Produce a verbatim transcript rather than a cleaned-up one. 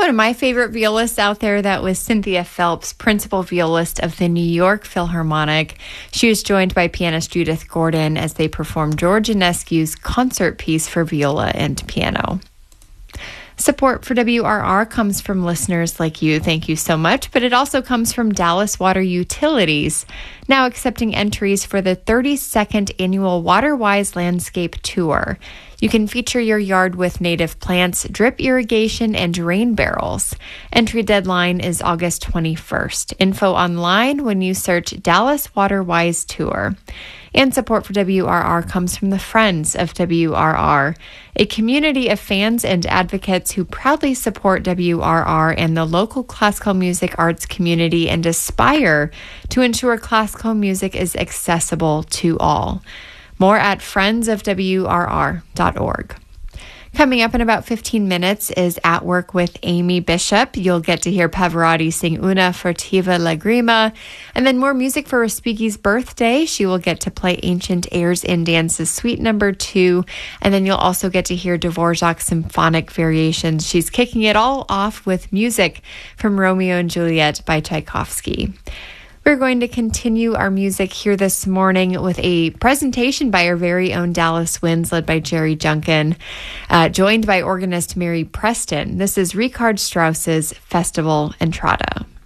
one of my favorite violists out there. That was Cynthia Phelps, principal violist of the New York Philharmonic. She was joined by pianist Judith Gordon as they performed George Enescu's concert piece for viola and piano. Support for W R R comes from listeners like you. Thank you so much. But it also comes from Dallas Water Utilities, now accepting entries for the thirty-second annual WaterWise Landscape Tour. You can feature your yard with native plants, drip irrigation, and rain barrels. Entry deadline is August twenty-first. Info online when you search Dallas WaterWise Tour. And support for W R R comes from the Friends of W R R, a community of fans and advocates who proudly support W R R and the local classical music arts community and aspire to ensure classical music is accessible to all. More at friends of w r r dot org. Coming up in about fifteen minutes is At Work with Amy Bishop. You'll get to hear Pavarotti sing Una Furtiva Lagrima, and then more music for Respighi's birthday. She will get to play Ancient Airs and Dances Suite Number Two, and then you'll also get to hear Dvorak's Symphonic Variations. She's kicking it all off with music from Romeo and Juliet by Tchaikovsky. We're going to continue our music here this morning with a presentation by our very own Dallas Winds, led by Jerry Junkin, uh, joined by organist Mary Preston. This is Richard Strauss's Festival Entrada.